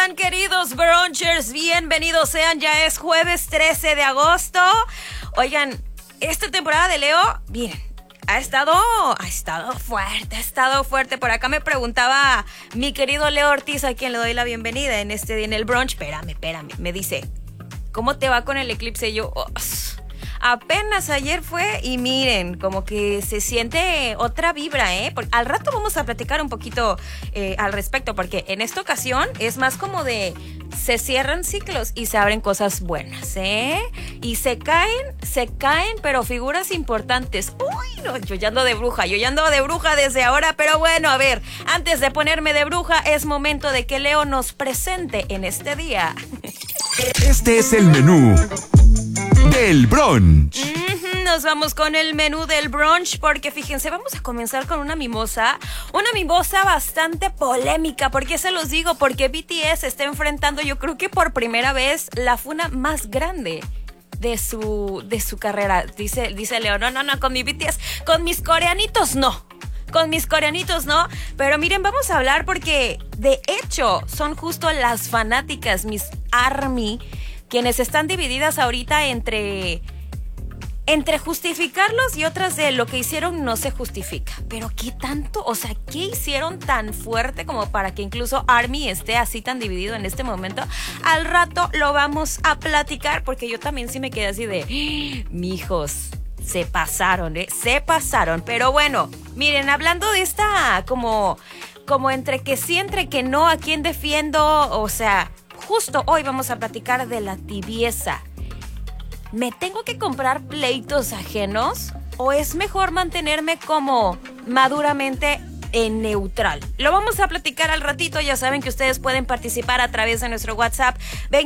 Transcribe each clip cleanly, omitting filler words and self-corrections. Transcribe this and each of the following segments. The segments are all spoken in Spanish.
están, queridos brunchers? Bienvenidos sean, ya es jueves 13 de agosto. Oigan, esta temporada de Leo, miren, ha estado fuerte. Por acá me preguntaba mi querido Leo Ortiz, a quien le doy la bienvenida en este día en el brunch. Espérame, me dice, ¿cómo te va con el eclipse? Y yo, apenas ayer fue y miren, como que se siente otra vibra, Porque al rato vamos a platicar un poquito al respecto, porque en esta ocasión es más como de se cierran ciclos y se abren cosas buenas, Y se caen, pero figuras importantes. Uy, no, yo ya ando de bruja desde ahora, pero bueno, a ver, antes de ponerme de bruja, es momento de que Leo nos presente en este día. Este es el menú del brunch. Nos vamos con el menú del brunch porque fíjense, vamos a comenzar con una mimosa bastante polémica. ¿Por qué se los digo? Porque BTS está enfrentando, yo creo que por primera vez, la funa más grande de su carrera. Dice Leo, no, con mi BTS, con mis coreanitos no. Pero miren, vamos a hablar porque de hecho son justo las fanáticas, mis ARMY, quienes están divididas ahorita entre justificarlos y otras de lo que hicieron no se justifica. Pero ¿qué tanto? O sea, ¿qué hicieron tan fuerte como para que incluso ARMY esté así tan dividido en este momento? Al rato lo vamos a platicar porque yo también sí me quedé así de, mijos, se pasaron. Pero bueno, miren, hablando de esta como entre que sí, entre que no, a quién defiendo, o sea, justo hoy vamos a platicar de la tibieza. ¿Me tengo que comprar pleitos ajenos o es mejor mantenerme como maduramente en neutral? Lo vamos a platicar al ratito. Ya saben que ustedes pueden participar a través de nuestro WhatsApp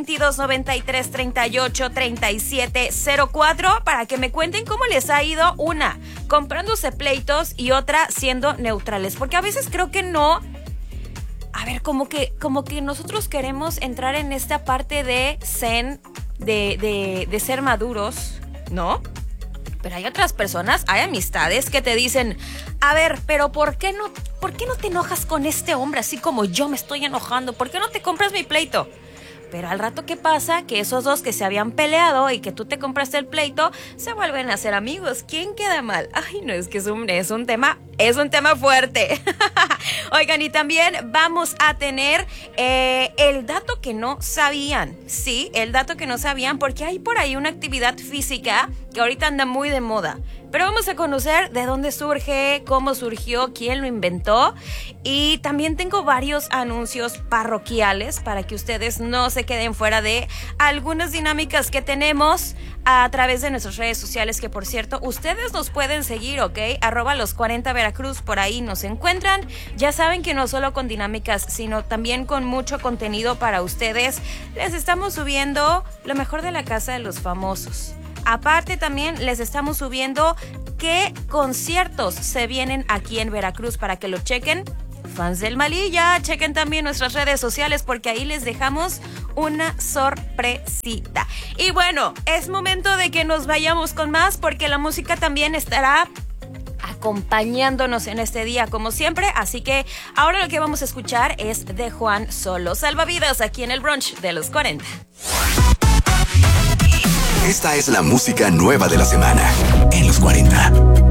2293383704 para que me cuenten cómo les ha ido, una comprándose pleitos y otra siendo neutrales, porque a veces creo que no. A ver, como que nosotros queremos entrar en esta parte de zen, de ser maduros, ¿no? Pero hay otras personas, hay amistades que te dicen, a ver, pero ¿por qué no te enojas con este hombre así como yo me estoy enojando? ¿Por qué no te compras mi pleito? Pero al rato, ¿qué pasa? Que esos dos que se habían peleado y que tú te compraste el pleito se vuelven a ser amigos. ¿Quién queda mal? Ay, no, es que es un tema fuerte. Oigan, y también vamos a tener el dato que no sabían. Sí, el dato que no sabían, porque hay por ahí una actividad física que ahorita anda muy de moda. Pero vamos a conocer de dónde surge, cómo surgió, quién lo inventó. Y también tengo varios anuncios parroquiales para que ustedes no se queden fuera de algunas dinámicas que tenemos a través de nuestras redes sociales, que por cierto, ustedes nos pueden seguir, ¿ok? @los40 Veracruz, por ahí nos encuentran. Ya saben que no solo con dinámicas, sino también con mucho contenido para ustedes. Les estamos subiendo lo mejor de la casa de los famosos. Aparte también les estamos subiendo qué conciertos se vienen aquí en Veracruz para que lo chequen. Fans del Malilla, chequen también nuestras redes sociales porque ahí les dejamos una sorpresita. Y bueno, es momento de que nos vayamos con más porque la música también estará acompañándonos en este día como siempre, así que ahora lo que vamos a escuchar es de Juan Solo, Salvavidas, aquí en el brunch de los 40. Esta es la música nueva de la semana en los 40.